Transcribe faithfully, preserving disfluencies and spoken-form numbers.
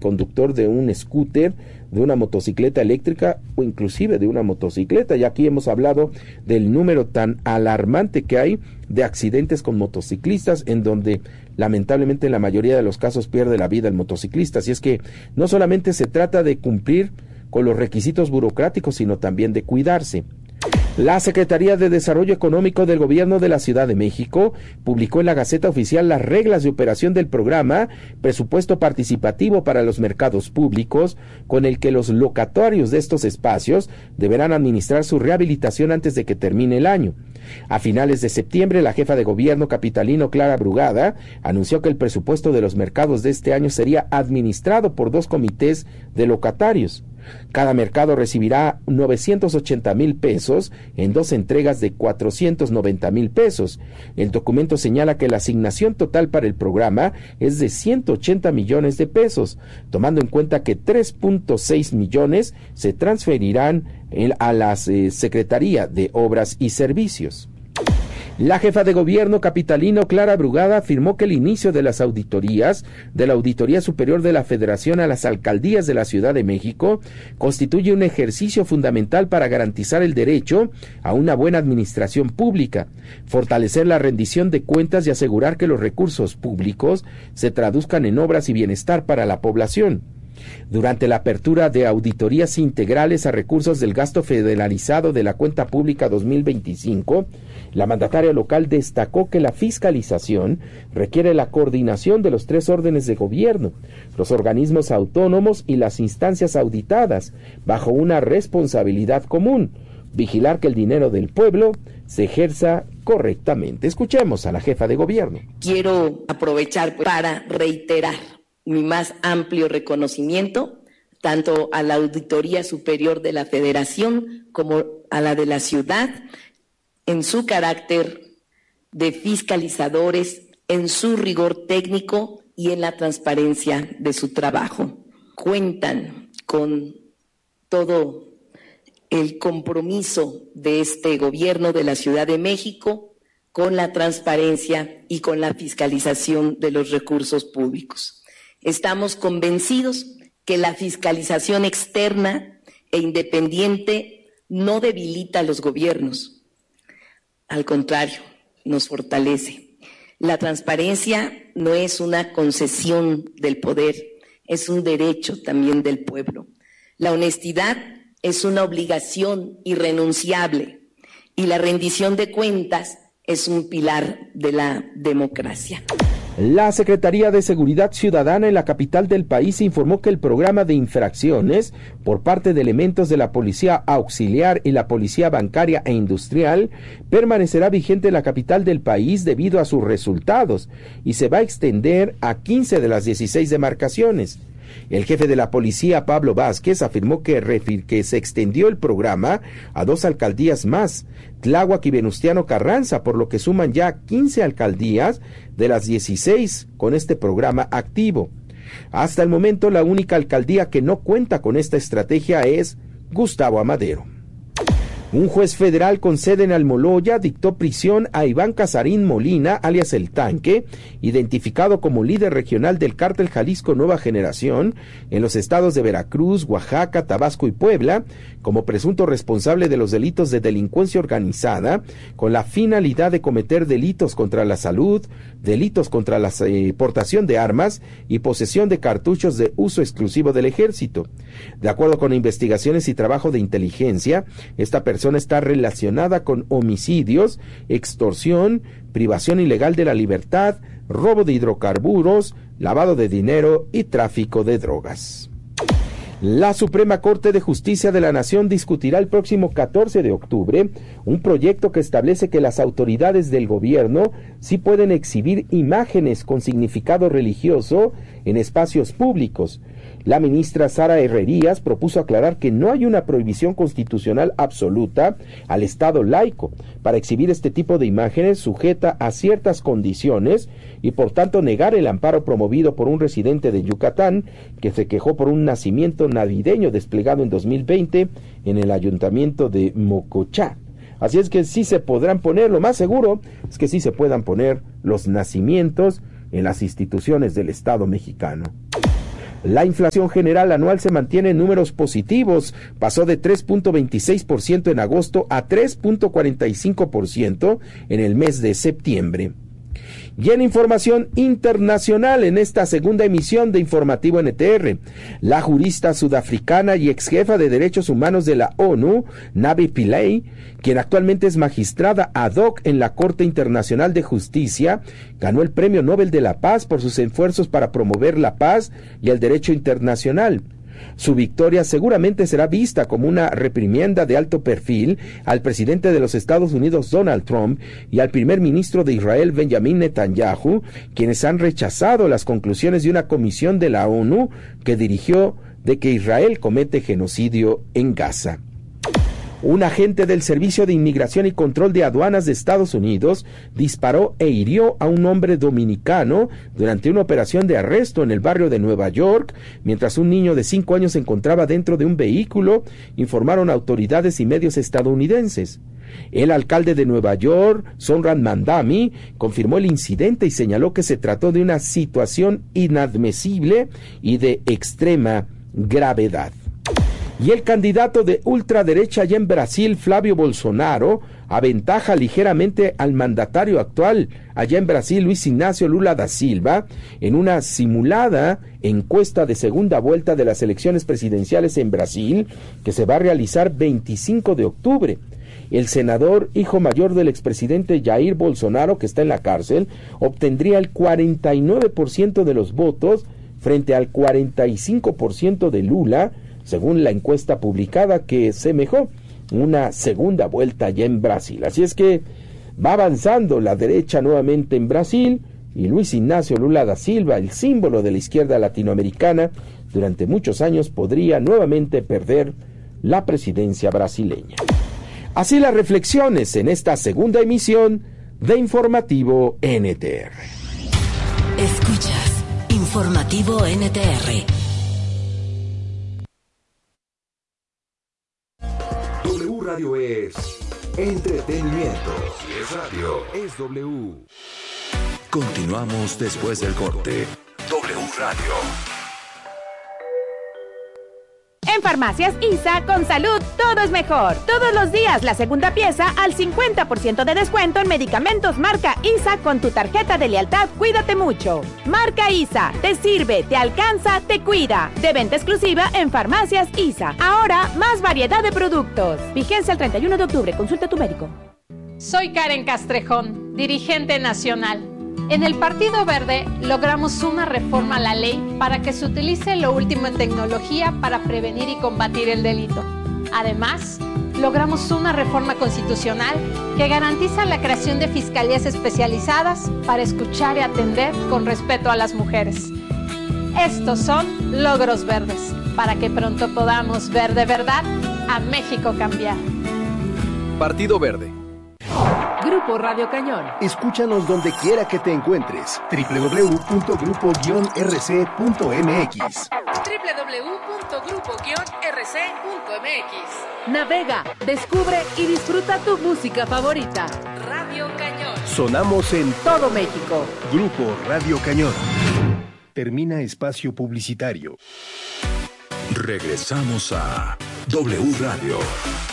conductor de un scooter, de una motocicleta eléctrica o inclusive de una motocicleta. Y aquí hemos hablado del número tan alarmante que hay de accidentes con motociclistas, en donde lamentablemente en la mayoría de los casos pierde la vida el motociclista. Así es que no solamente se trata de cumplir con los requisitos burocráticos, sino también de cuidarse. La Secretaría de Desarrollo Económico del Gobierno de la Ciudad de México publicó en la Gaceta Oficial las reglas de operación del programa Presupuesto Participativo para los Mercados Públicos, con el que los locatarios de estos espacios deberán administrar su rehabilitación antes de que termine el año. A finales de septiembre, la jefa de gobierno capitalino, Clara Brugada, anunció que el presupuesto de los mercados de este año sería administrado por dos comités de locatarios. Cada mercado recibirá novecientos ochenta mil pesos en dos entregas de cuatrocientos noventa mil pesos. El documento señala que la asignación total para el programa es de ciento ochenta millones de pesos, tomando en cuenta que tres punto seis millones se transferirán a la eh, Secretaría de Obras y Servicios. La jefa de gobierno capitalino, Clara Brugada, afirmó que el inicio de las auditorías de la Auditoría Superior de la Federación a las alcaldías de la Ciudad de México constituye un ejercicio fundamental para garantizar el derecho a una buena administración pública, fortalecer la rendición de cuentas y asegurar que los recursos públicos se traduzcan en obras y bienestar para la población. Durante la apertura de auditorías integrales a recursos del gasto federalizado de la cuenta pública dos mil veinticinco, la mandataria local destacó que la fiscalización requiere la coordinación de los tres órdenes de gobierno, los organismos autónomos y las instancias auditadas, bajo una responsabilidad común: vigilar que el dinero del pueblo se ejerza correctamente. Escuchemos a la jefa de gobierno. Quiero aprovechar para reiterar mi más amplio reconocimiento tanto a la Auditoría Superior de la Federación como a la de la ciudad, en su carácter de fiscalizadores, en su rigor técnico y en la transparencia de su trabajo. Cuentan con todo el compromiso de este gobierno de la Ciudad de México con la transparencia y con la fiscalización de los recursos públicos. Estamos convencidos que la fiscalización externa e independiente no debilita a los gobiernos. Al contrario, nos fortalece. La transparencia no es una concesión del poder, es un derecho también del pueblo. La honestidad es una obligación irrenunciable y la rendición de cuentas es un pilar de la democracia. La Secretaría de Seguridad Ciudadana en la capital del país informó que el programa de infracciones por parte de elementos de la Policía Auxiliar y la Policía Bancaria e Industrial permanecerá vigente en la capital del país debido a sus resultados y se va a extender a quince de las dieciséis demarcaciones. El jefe de la policía, Pablo Vázquez, afirmó que, que se extendió el programa a dos alcaldías más, Tláhuac y Venustiano Carranza, por lo que suman ya quince alcaldías de las dieciséis con este programa activo. Hasta el momento, la única alcaldía que no cuenta con esta estrategia es Gustavo Amadero. Un juez federal con sede en Almoloya dictó prisión a Iván Casarín Molina, alias El Tanque, identificado como líder regional del cártel Jalisco Nueva Generación en los estados de Veracruz, Oaxaca, Tabasco y Puebla, como presunto responsable de los delitos de delincuencia organizada, con la finalidad de cometer delitos contra la salud, delitos contra la eh, portación de armas y posesión de cartuchos de uso exclusivo del ejército. De acuerdo con investigaciones y trabajo de inteligencia, esta persona está relacionada con homicidios, extorsión, privación ilegal de la libertad, robo de hidrocarburos, lavado de dinero y tráfico de drogas. La Suprema Corte de Justicia de la Nación discutirá el próximo catorce de octubre un proyecto que establece que las autoridades del gobierno sí pueden exhibir imágenes con significado religioso en espacios públicos. La ministra Sara Herrerías propuso aclarar que no hay una prohibición constitucional absoluta al Estado laico para exhibir este tipo de imágenes sujeta a ciertas condiciones y por tanto negar el amparo promovido por un residente de Yucatán que se quejó por un nacimiento navideño desplegado en dos mil veinte en el ayuntamiento de Mocochá. Así es que sí se podrán poner, lo más seguro es que sí se puedan poner los nacimientos en las instituciones del Estado mexicano. La inflación general anual se mantiene en números positivos, pasó de tres punto veintiséis por ciento en agosto a tres punto cuarenta y cinco por ciento en el mes de septiembre. Y en información internacional, en esta segunda emisión de Informativo N T R, la jurista sudafricana y ex jefa de derechos humanos de la ONU, Navi Pillay, quien actualmente es magistrada ad hoc en la Corte Internacional de Justicia, ganó el Premio Nobel de la Paz por sus esfuerzos para promover la paz y el derecho internacional. Su victoria seguramente será vista como una reprimenda de alto perfil al presidente de los Estados Unidos, Donald Trump, y al primer ministro de Israel, Benjamin Netanyahu, quienes han rechazado las conclusiones de una comisión de la ONU que dirigió de que Israel comete genocidio en Gaza. Un agente del Servicio de Inmigración y Control de Aduanas de Estados Unidos disparó e hirió a un hombre dominicano durante una operación de arresto en el barrio de Nueva York, mientras un niño de cinco años se encontraba dentro de un vehículo, informaron autoridades y medios estadounidenses. El alcalde de Nueva York, Zohran Mamdani, confirmó el incidente y señaló que se trató de una situación inadmisible y de extrema gravedad. Y el candidato de ultraderecha allá en Brasil, Flávio Bolsonaro, aventaja ligeramente al mandatario actual allá en Brasil, Luis Ignacio Lula da Silva, en una simulada encuesta de segunda vuelta de las elecciones presidenciales en Brasil, que se va a realizar veinticinco de octubre. El senador, hijo mayor del expresidente Jair Bolsonaro, que está en la cárcel, obtendría el cuarenta y nueve por ciento de los votos frente al cuarenta y cinco por ciento de Lula, según la encuesta publicada que semejó una segunda vuelta ya en Brasil. Así es que va avanzando la derecha nuevamente en Brasil, y Luis Ignacio Lula da Silva, el símbolo de la izquierda latinoamericana, durante muchos años podría nuevamente perder la presidencia brasileña. Así las reflexiones en esta segunda emisión de Informativo N T R. Escuchas Informativo N T R. W Radio es entretenimiento. Si es radio, es W. Continuamos después del corte. W Radio. En Farmacias I S A, con salud, todo es mejor. Todos los días, la segunda pieza al cincuenta por ciento de descuento en medicamentos marca I S A con tu tarjeta de lealtad Cuídate Mucho. Marca I S A, te sirve, te alcanza, te cuida. De venta exclusiva en Farmacias I S A. Ahora, más variedad de productos. Vigencia el treinta y uno de octubre. Consulta a tu médico. Soy Karen Castrejón, dirigente nacional. En el Partido Verde logramos una reforma a la ley para que se utilice lo último en tecnología para prevenir y combatir el delito. Además, logramos una reforma constitucional que garantiza la creación de fiscalías especializadas para escuchar y atender con respeto a las mujeres. Estos son logros verdes, para que pronto podamos ver de verdad a México cambiar. Partido Verde. Grupo Radio Cañón. Escúchanos donde quiera que te encuentres. doble u doble u doble u punto grupo guion r c punto m x. doble u doble u doble u punto grupo guion r c punto m x. Navega, descubre y disfruta tu música favorita. Radio Cañón. Sonamos en todo México. Grupo Radio Cañón. Termina espacio publicitario. Regresamos a W Radio.